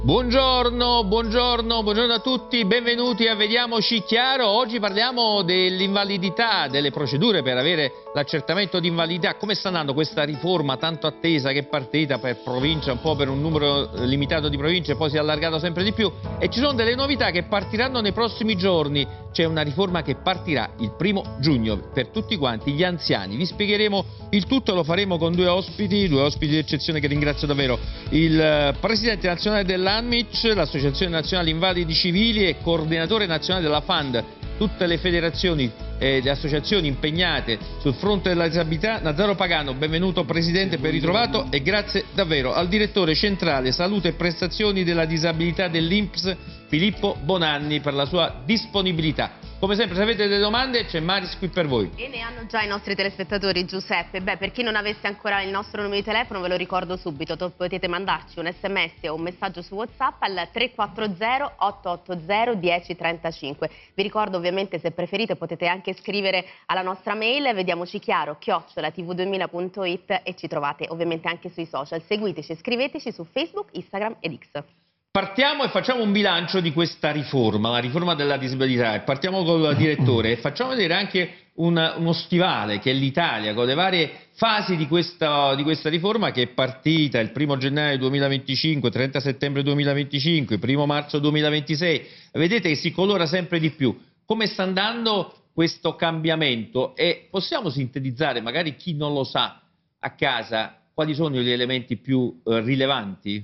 Buongiorno a tutti, benvenuti a Vediamoci Chiaro. Oggi parliamo dell'invalidità, delle procedure per avere l'accertamento di invalidità. Come sta andando questa riforma tanto attesa che è partita per provincia, un po' per un numero limitato di province, poi si è allargato sempre di più e ci sono delle novità che partiranno nei prossimi giorni. C'è una riforma che partirà il 1° giugno per tutti quanti gli anziani. Vi spiegheremo il tutto, lo faremo con due ospiti di eccezione che ringrazio davvero. Il presidente nazionale dell'ANMIC, l'Associazione Nazionale Invalidi Civili, e coordinatore nazionale della FAND, tutte le federazioni e le associazioni impegnate sul fronte della disabilità. Nazaro Pagano, benvenuto presidente, ben ritrovato, e grazie davvero al direttore centrale salute e prestazioni della disabilità dell'INPS, Filippo Bonanni, per la sua disponibilità. Come sempre, se avete delle domande, c'è Maris qui per voi. E ne hanno già i nostri telespettatori, Giuseppe. Per chi non avesse ancora il nostro numero di telefono, ve lo ricordo subito. Potete mandarci un sms o un messaggio su WhatsApp al 340 880 1035. Vi ricordo ovviamente, se preferite, potete anche scrivere alla nostra mail vediamocichiaro@tv2000.it e ci trovate ovviamente anche sui social. Seguiteci e scriveteci su Facebook, Instagram ed X. Partiamo e facciamo un bilancio di questa riforma, la riforma della disabilità, e partiamo col direttore e facciamo vedere anche uno stivale che è l'Italia, con le varie fasi di questa riforma, che è partita il 1° gennaio 2025, 30 settembre 2025, 1° marzo 2026. Vedete che si colora sempre di più. Come sta andando questo cambiamento? E possiamo sintetizzare, magari chi non lo sa a casa, quali sono gli elementi più rilevanti?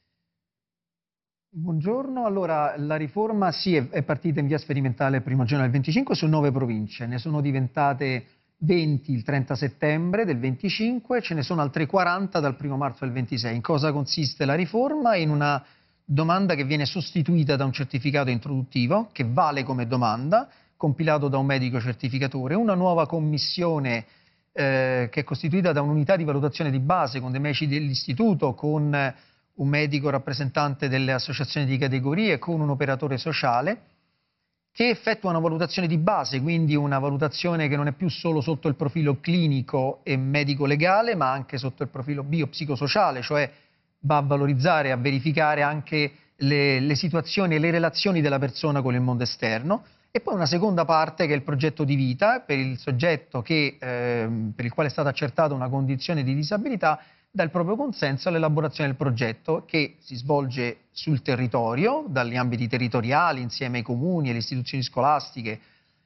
Buongiorno, allora la riforma è partita in via sperimentale il 1° gennaio del 25 su 9 province, ne sono diventate 20 il 30 settembre del 25, ce ne sono altre 40 dal 1° marzo del 26. In cosa consiste la riforma? In una domanda che viene sostituita da un certificato introduttivo che vale come domanda, compilato da un medico certificatore, una nuova commissione che è costituita da un'unità di valutazione di base con dei medici dell'istituto, con un medico rappresentante delle associazioni di categorie e con un operatore sociale, che effettua una valutazione di base, quindi una valutazione che non è più solo sotto il profilo clinico e medico-legale, ma anche sotto il profilo biopsicosociale, cioè va a valorizzare, a verificare anche le situazioni e le relazioni della persona con il mondo esterno. E poi una seconda parte che è il progetto di vita per il soggetto per il quale è stata accertata una condizione di disabilità, dà il proprio consenso all'elaborazione del progetto, che si svolge sul territorio, dagli ambiti territoriali, insieme ai comuni e alle istituzioni scolastiche,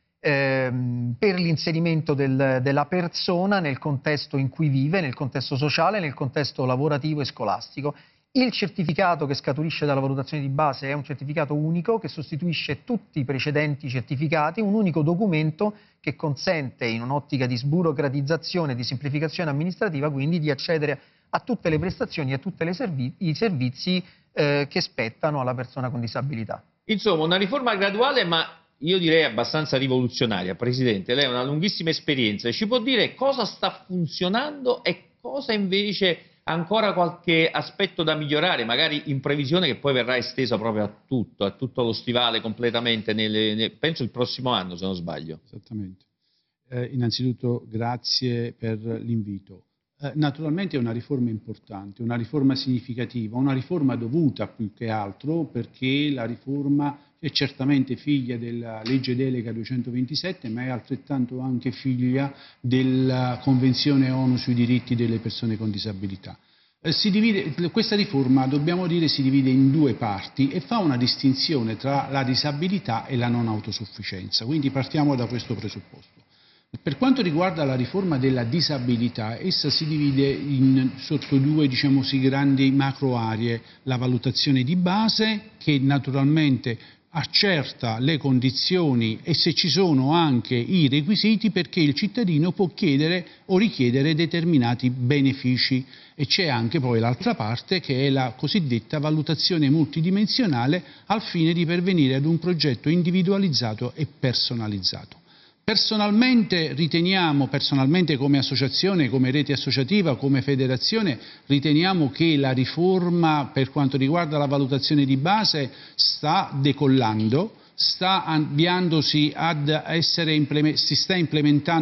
per l'inserimento della persona nel contesto in cui vive, nel contesto sociale, nel contesto lavorativo e scolastico. Il certificato che scaturisce dalla valutazione di base è un certificato unico che sostituisce tutti i precedenti certificati, un unico documento che consente, in un'ottica di sburocratizzazione e di semplificazione amministrativa, quindi di accedere a tutte le prestazioni e a tutti i servizi che spettano alla persona con disabilità. Insomma, una riforma graduale, ma io direi abbastanza rivoluzionaria. Presidente, lei ha una lunghissima esperienza, ci può dire cosa sta funzionando e cosa invece ancora qualche aspetto da migliorare, magari in previsione che poi verrà esteso proprio a tutto lo stivale completamente, penso il prossimo anno, se non sbaglio. Esattamente. Innanzitutto grazie per l'invito. Naturalmente è una riforma importante, una riforma significativa, una riforma dovuta più che altro, perché la riforma è certamente figlia della legge delega 227, ma è altrettanto anche figlia della Convenzione ONU sui diritti delle persone con disabilità. Questa riforma, dobbiamo dire, si divide in due parti e fa una distinzione tra la disabilità e la non autosufficienza, quindi partiamo da questo presupposto. Per quanto riguarda la riforma della disabilità, essa si divide sotto due, diciamo così, grandi macro aree: la valutazione di base, che naturalmente accerta le condizioni e se ci sono anche i requisiti perché il cittadino può chiedere o richiedere determinati benefici, e c'è anche poi l'altra parte che è la cosiddetta valutazione multidimensionale, al fine di pervenire ad un progetto individualizzato e personalizzato. Personalmente come associazione, come rete associativa, come federazione, riteniamo che la riforma per quanto riguarda la valutazione di base sta decollando, si sta implementando